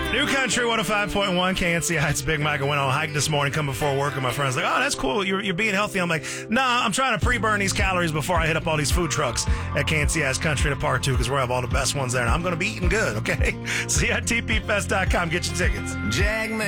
New Country 105.1 KNCI. It's Big Mike. I went on a hike this morning, come before work, and my friend's like, oh, that's cool. You're being healthy. I'm like, nah, I'm trying to pre-burn these calories before I hit up all these food trucks at KNCI's Country in the Park 2 because we have all the best ones there, and I'm going to be eating good, okay? See you at tpfest.com. Get your tickets. Jackman.